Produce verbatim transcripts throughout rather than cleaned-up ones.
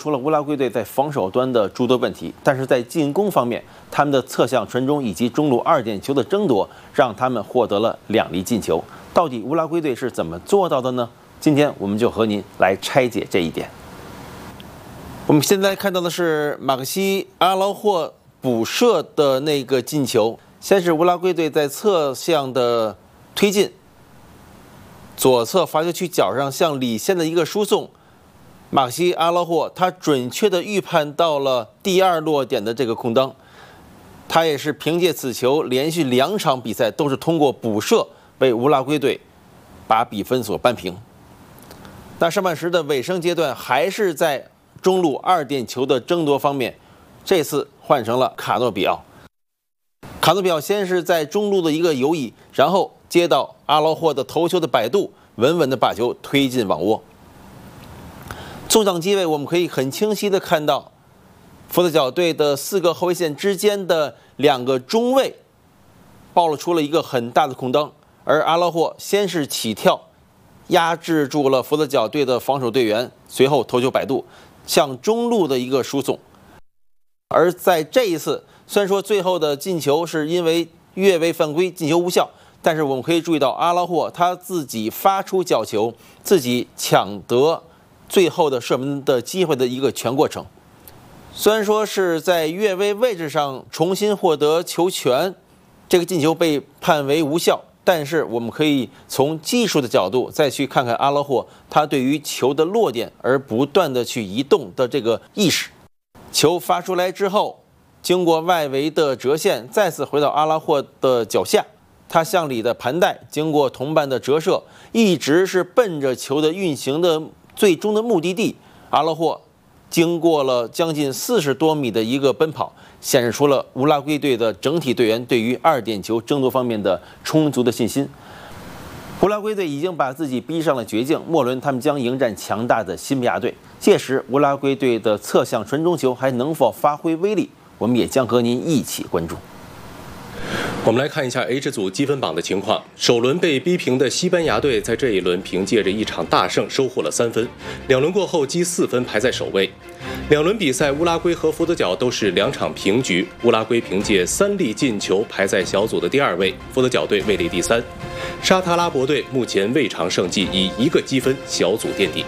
出了乌拉圭队在防守端的诸多问题，但是在进攻方面，他们的侧向传中以及中路二点球的争夺，让他们获得了两粒进球。到底乌拉圭队是怎么做到的呢？今天我们就和您来拆解这一点。我们现在看到的是马克西阿劳霍补射的那个进球，先是乌拉圭队在侧向的推进，左侧罚球区角上向里线的一个输送。马克西阿劳霍他准确地预判到了第二落点的这个空当，他也是凭借此球连续两场比赛都是通过补射为乌拉圭队把比分所扳平。那上半时的尾声阶段还是在中路二点球的争夺方面，这次换成了卡诺比奥。卡诺比奥先是在中路的一个游移，然后接到阿劳霍的头球的摆渡，稳稳地把球推进网窝。纵向机位，我们可以很清晰地看到，佛得角队的四个后卫线之间的两个中卫爆了出了一个很大的空当，而阿劳霍先是起跳，压制住了佛得角队的防守队员，随后头球摆渡，向中路的一个输送。而在这一次，虽然说最后的进球是因为越位犯规，进球无效，但是我们可以注意到阿劳霍他自己发出角球，自己抢得最后的射门的机会的一个全过程。虽然说是在越位位置上重新获得球权，这个进球被判为无效，但是我们可以从技术的角度再去看看阿劳霍他对于球的落点而不断的去移动的这个意识。球发出来之后，经过外围的折线，再次回到阿拉霍的脚下，他向里的盘带，经过同伴的折射，一直是奔着球的运行的最终的目的地。阿拉霍经过了将近四十多米的一个奔跑，显示出了乌拉圭队的整体队员对于二点球争夺方面的充足的信心。乌拉圭队已经把自己逼上了绝境，末轮他们将迎战强大的西班牙队。届时，乌拉圭队的侧向传中球还能否发挥威力，我们也将和您一起关注。 我们来看一下 H 组积分榜的情况。首轮被逼平的西班牙队在这一轮凭借着一场大胜收获了三分，两轮过后积四分排在首位。两轮比赛，乌拉圭和佛得角都是两场平局，乌拉圭凭借三粒进球排在小组的第二位，佛得角队位列第三。沙特阿拉伯队目前未尝胜绩，以一个积分小组垫底。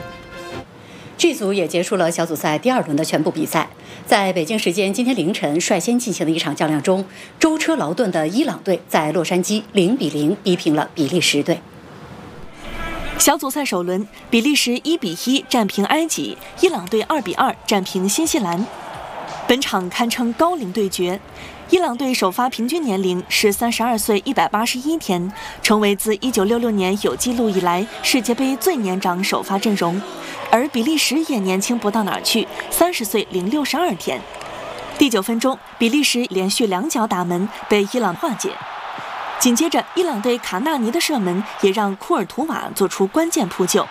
G 组也结束了小组赛第二轮的全部比赛。在北京时间今天凌晨率先进行的一场较量中，舟车劳顿的伊朗队在洛杉矶零比零逼平了比利时队。 小组赛首轮，比利时一比一战平埃及，伊朗队二比二战平新西兰。本场堪称高龄对决。伊朗队首发平均年龄是三十二岁一百八十一天，成为自一九六六年有记录以来世界杯最年长首发阵容。而比利时也年轻不到哪儿去，三十岁零六十二天。第九分钟，比利时连续两脚打门被伊朗化解。紧接着，伊朗队卡纳尼的射门也让库尔图瓦做出关键扑救。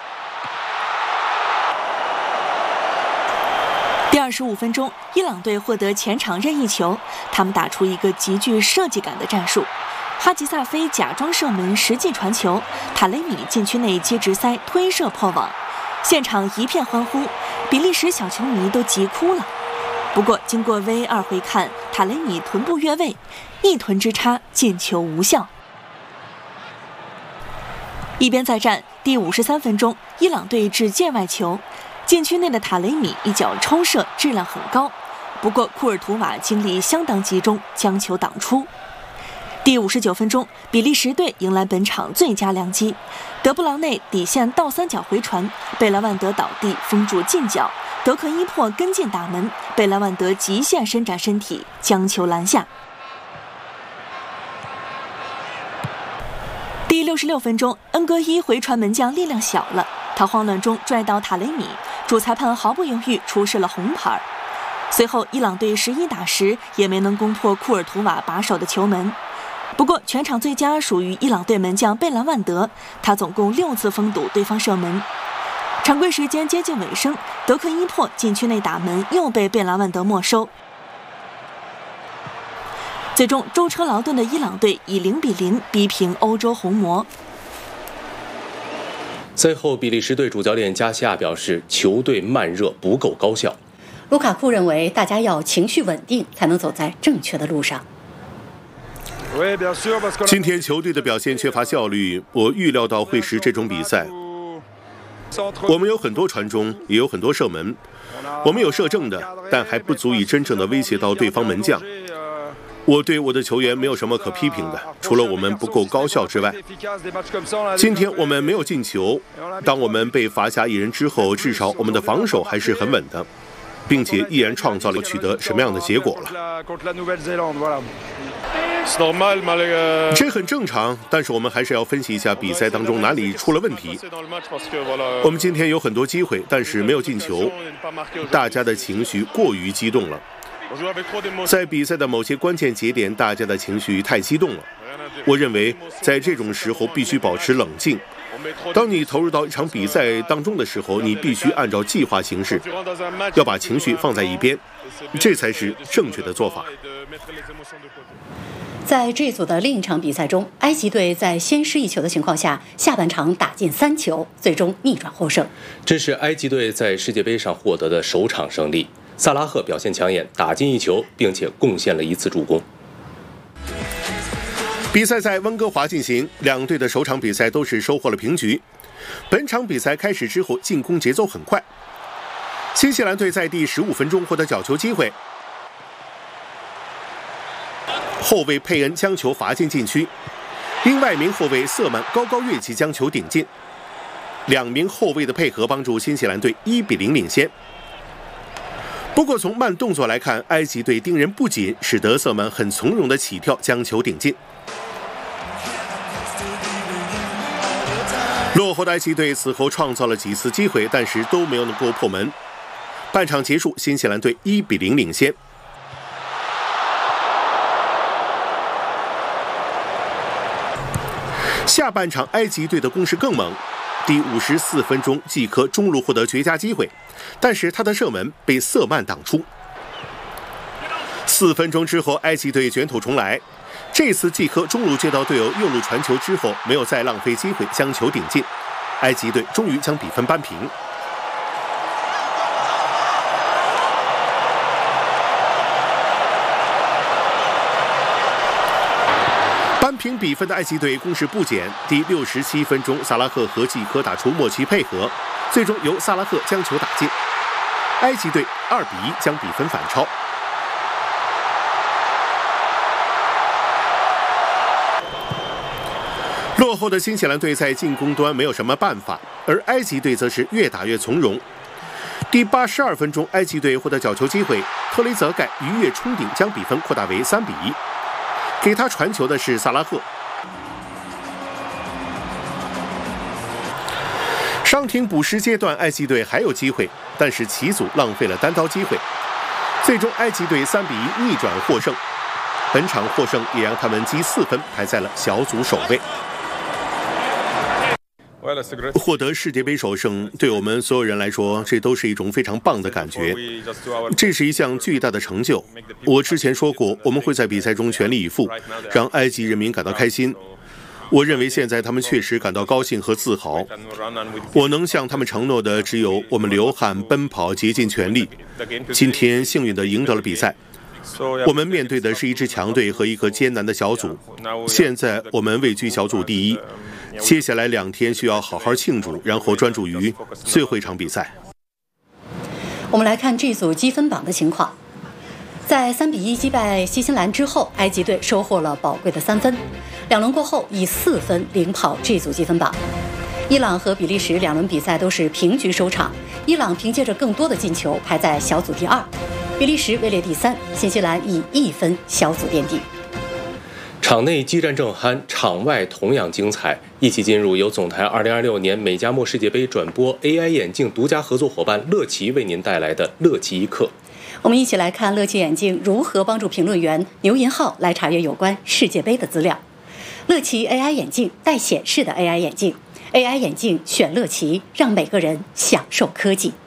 第二十五分钟，伊朗队获得前场任意球，他们打出一个极具设计感的战术。哈吉萨菲假装射门，实际传球，塔雷米禁区内接直塞推射破网。现场一片欢呼，比利时小球迷都急哭了。不过经过 V A R 回看，塔雷米臀部越位，一臀之差，进球无效。一边再战，第五十三分钟，伊朗队掷界外球，禁区内的塔雷米一脚抽射，质量很高，不过库尔图瓦精力相当集中，将球挡出。第五十九分钟，比利时队迎来本场最佳良机，德布劳内底线倒三角回传，贝莱万德倒地封住近角，德克伊珀跟进打门，贝莱万德极限伸展身体将球拦下。第六十六分钟，恩格伊回传门将力量小了，他慌乱中拽到塔雷米，主裁判毫不犹豫出示了红牌。随后伊朗队十一打十也没能攻破库尔图瓦把守的球门。不过全场最佳属于伊朗队门将贝兰万德，他总共六次封堵对方射门。常规时间接近尾声，德克伊珀禁区内打门又被贝兰万德没收。最终舟车劳顿的伊朗队以零比零逼平欧洲红魔。 赛后比利时队主教练加西亚表示，球队慢热不够高效。 卢卡库认为，大家要情绪稳定，才能走在正确的路上。 今天球队的表现缺乏效率，我预料到会是这种比赛。我们有很多传中，也有很多射门，我们有射正的，但还不足以真正的威胁到对方门将。我对我的球员没有什么可批评的，除了我们不够高效之外。今天我们没有进球，当我们被罚下一人之后，至少我们的防守还是很稳的，并且依然创造了取得什么样的结果了。这很正常，但是我们还是要分析一下比赛当中哪里出了问题。我们今天有很多机会，但是没有进球，大家的情绪过于激动了。在比赛的某些关键节点，大家的情绪太激动了。我认为在这种时候必须保持冷静。当你投入到一场比赛当中的时候，你必须按照计划行事，要把情绪放在一边，这才是正确的做法。 在这组的另一场比赛中，埃及队在先失一球的情况下，下半场打进三球，最终逆转获胜。 这是埃及队在世界杯上获得的首场胜利。萨拉赫表现抢眼，打进一球，并且贡献了一次助攻。 比赛在温哥华进行，两队的首场比赛都是收获了平局。本场比赛开始之后，进攻节奏很快。新西兰队在第十五分钟获得角球机会，后卫佩恩将球罚进禁区，另外一名后卫瑟曼高高跃起将球顶进，两名后卫的配合帮助新西兰队一比零领先。不过从慢动作来看，埃及队盯人不紧，使得瑟曼很从容的起跳将球顶进。落后的埃及队此后创造了几次机会，但是都没有能够破门。半场结束，新西兰队一比零领先。下半场埃及队的攻势更猛，第五十四分钟，季科中路获得绝佳机会，但是他的射门被瑟曼挡出。四分钟之后，埃及队卷土重来，这次季科中路接到队友右路传球之后，没有再浪费机会将球顶进，埃及队终于将比分扳平。扳平比分的埃及队攻势不减，第六十七分钟，萨拉赫和季科打出默契配合，最终由萨拉赫将球打进，埃及队二比一将比分反超。落后的新西兰队在进攻端没有什么办法，而埃及队则是越打越从容。第八十二分钟，埃及队获得角球机会，特雷泽盖鱼跃冲顶，将比分扩大为三比一。给他传球的是萨拉赫。伤停补时阶段，埃及队还有机会，但是奇祖浪费了单刀机会，最终埃及队三比一逆转获胜。本场获胜也让他们积四分，排在了小组首位。获得世界杯首胜，对我们所有人来说，这都是一种非常棒的感觉。这是一项巨大的成就。我之前说过，我们会在比赛中全力以赴，让埃及人民感到开心。我认为现在他们确实感到高兴和自豪。我能向他们承诺的只有，我们流汗奔跑，竭尽全力。今天幸运地赢得了比赛。我们面对的是一支强队和一个艰难的小组，现在我们位居小组第一。接下来两天需要好好庆祝，然后专注于最后一场比赛。 我们来看这组积分榜的情况。在三比一击败新西兰之后，埃及队收获了宝贵的三分，两轮过后以四分领跑这组积分榜。伊朗和比利时两轮比赛都是平局收场，伊朗凭借着更多的进球排在小组第二，比利时位列第三，新西兰以一分小组垫底。 场内激战正酣，场外同样精彩。一起进入由总台二零二六年美加墨世界杯转播 A I 眼镜独家合作伙伴乐奇为您带来的乐奇一刻。 我们一起来看乐奇眼镜如何帮助评论员牛银浩来查阅有关世界杯的资料。乐奇 A I 眼镜，带显示的 A I 眼镜 ，A I 眼镜选乐奇，让每个人享受科技。